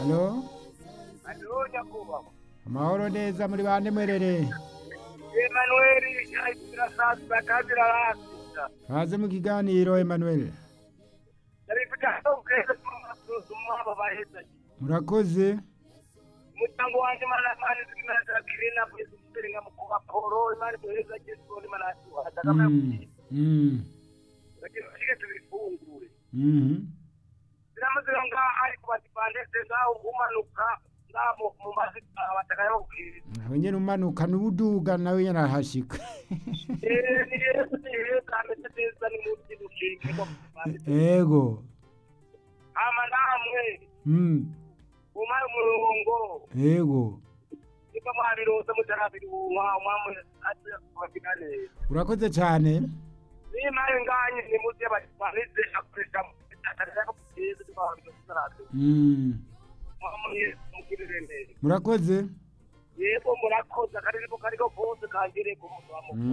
Halo? Halo nyakubahwa. Amahoro neza muri bande mwerere? Emmanuel Ayisirasasa Kabira Rasita. Haze mu kiganiro Emmanuel. Ndabifita ukeze kumusuzuma babaheza. Murakoze. Mutango wanje mana zimara kirina kwizinga mukuba poro imari kuheza Yesu ni mana ataka Bakishike tubifungure. Biramuzira nga ari kubatipandese ngaho umanuka ngamo mu mazika batakayo kukiri. Aho nyene umanuka n'ubuduga nawe nyene arahashika. Ego. Ama namwe. Umaye umurongo. Ego. Niba mwabiroza mutarabiri umwamwe ati kwakinane. Urakoze cyane. Nimaye nganye nimuze bapaneze akoresha atarako kugeza twabyo tsaratu. Mwamwe mukirene. Murakoze. Yebo murakoze kariko kose kangire ku muntu